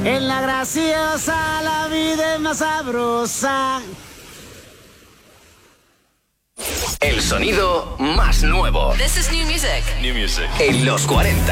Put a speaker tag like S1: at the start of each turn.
S1: En la graciosa la vida es más sabrosa.
S2: El sonido más nuevo.
S3: This is new music.
S2: En los 40.